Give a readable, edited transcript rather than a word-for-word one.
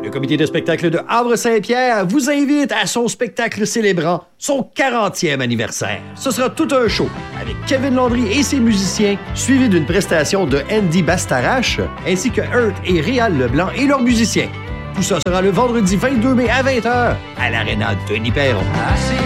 Le comité de spectacle de Havre-Saint-Pierre vous invite à son spectacle célébrant son 40e anniversaire. Ce sera tout un show avec Kevin Landry et ses musiciens, suivi d'une prestation de Andy Bastarache, ainsi que Hurt et Réal Leblanc et leurs musiciens. Tout ça sera le vendredi 22 mai à 20h à l'Aréna Denis Perron.